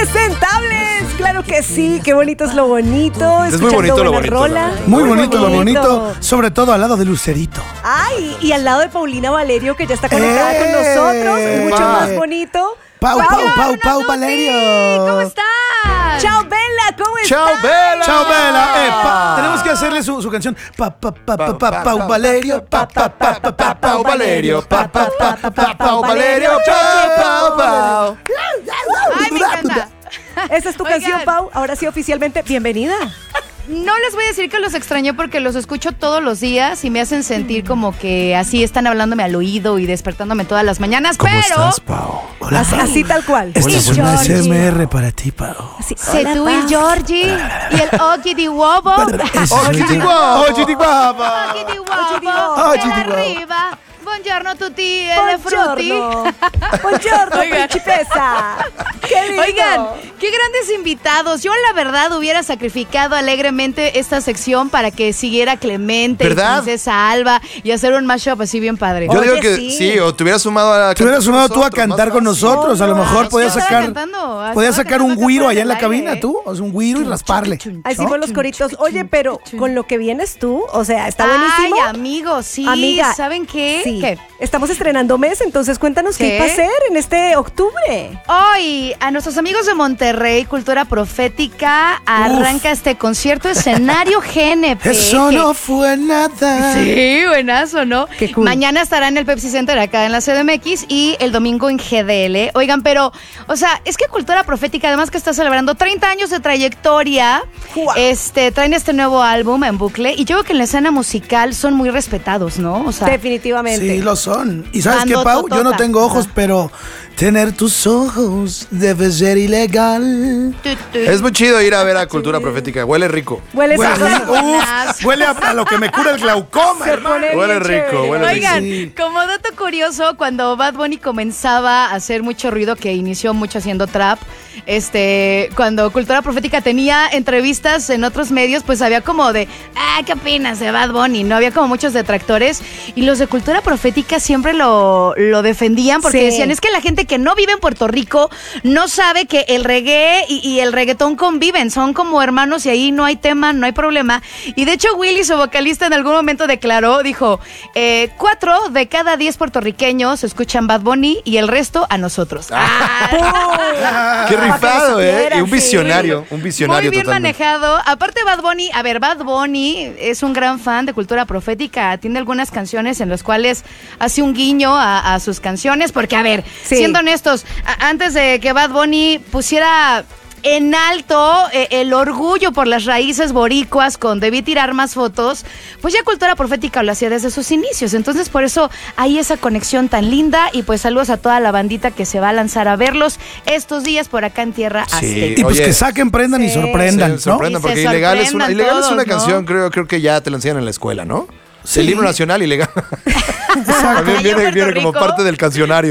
impresentables. Claro que sí, qué bonito es lo bonito. Es muy bonito lo bonito. Rola. Muy bonito lo bonito, sobre todo al lado de Lucerito. Ay, y al lado de Paulina Valerio, que ya está conectada con nosotros. Mucho más bonito. Pau, Valerio. ¿Cómo estás? Chao, Bella, ¿cómo estás? ¡Chao, Bella! Chao, Bella. Tenemos que hacerle su canción. Pau Valerio. Pau Valerio. Pau Valerio. Pau. Ay, me encanta. Esa es tu canción, Pau. Ahora sí, oficialmente, bienvenida. No les voy a decir que los extrañé porque los escucho todos los días y me hacen sentir como que así están hablándome al oído y despertándome todas las mañanas. ¿Cómo pero estás, Pau? Hola, Pau. Así tal cual. Esta es Y una Georgie. SMR para ti, Pau. Así, sé hola, tú y Pau. Georgie y el Oki di Wobo. Oye, Oki di Oki di Wobo. Oki di Wobo. Arriba. Buongiorno tutti e le frutti. Buongiorno, Oigan. principesa. Qué lindo. Oigan, qué grandes invitados. Yo la verdad hubiera sacrificado alegremente esta sección para que siguiera Clemente ¿Verdad? y Princesa Alba y hacer un mashup así bien padre. Yo digo Oye, que sí. sí, o te hubieras sumado a Te hubieras sumado tú a cantar con más nosotros. A lo mejor podías Estaba sacar cantando, podías estaba sacar un cantando güiro fuera allá en la del aire, cabina, tú. O sea, un güiro y rasparle. Así ¿no? con los coritos. Oye, pero con lo que vienes tú, o sea, está Ay, buenísimo. amigo, sí. Amiga, ¿Saben qué? Sí. ¿Qué? Estamos estrenando mes, entonces cuéntanos qué ¿Qué? va a hacer en este octubre. Hoy, a nuestros amigos de Monterrey, Cultura Profética, arranca este concierto escenario GNP. Eso que- no fue nada. Sí, buenazo, ¿no? Qué cool. Mañana estará en el Pepsi Center acá en la CDMX y el domingo en GDL. Oigan, pero, o sea, es que Cultura Profética, además que está celebrando 30 años de trayectoria, Wow. traen este nuevo álbum en bucle y yo creo que en la escena musical son muy respetados, ¿no? O sea, Definitivamente. Sí, lo son. ¿Y sabes qué, Pau? Yo no Bandototota. tengo ojos, pero tener tus ojos debe ser ilegal. Es muy chido ir a ver a Cultura Profética. Huele rico. Huele Huele, sabroso. huele a lo que me cura el glaucoma, Se hermano. pone Huele bien rico, chévere. huele rico. Oigan, Sí. como dato curioso, cuando Bad Bunny comenzaba a hacer mucho ruido, que inició mucho haciendo trap, cuando Cultura Profética tenía entrevistas en otros medios, pues había como de, ¿qué opinas de Bad Bunny? No había como muchos detractores y los de Cultura Profética siempre lo defendían porque Sí. decían, es que la gente que no vive en Puerto Rico no sabe que el reggae y el reggaetón conviven, son como hermanos y ahí no hay tema, no hay problema. Y de hecho Willy, su vocalista, en algún momento declaró, dijo, 4 de cada 10 puertorriqueños escuchan Bad Bunny y el resto a nosotros. Qué Para que rifado, lo supieran, Un visionario, un visionario Muy bien totalmente. manejado. Aparte Bad Bunny, Bad Bunny es un gran fan de Cultura Profética. Tiene algunas canciones en las cuales hace un guiño a sus canciones. Porque, Sí. siendo honestos, antes de que Bad Bunny pusiera en alto el orgullo por las raíces boricuas con Debí tirar más fotos, pues ya Cultura Profética lo hacía desde sus inicios. Entonces por eso hay esa conexión tan linda y pues saludos a toda la bandita que se va a lanzar a verlos estos días por acá en Tierra Sí. Azteca. Y pues Oye, que saquen, prendan y sí. sorprendan, Se ¿no? sorprendan, Y se porque ilegal es una sorprendan todos, canción, ¿no? creo que ya te la enseñan en la escuela, ¿no? Sí. El himno nacional ilegal. Ahí en También viene Puerto como Rico. parte del cancionario.